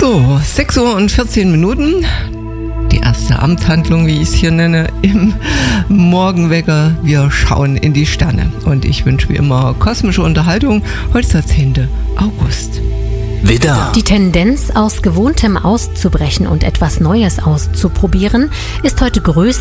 So, 6 Uhr und 14 Minuten. Die erste Amtshandlung, wie ich es hier nenne, im Morgenwecker. Wir schauen in die Sterne. Und ich wünsche wie immer kosmische Unterhaltung. Heute ist der 10. August. Widder. Die Tendenz, aus Gewohntem auszubrechen und etwas Neues auszuprobieren, ist heute größer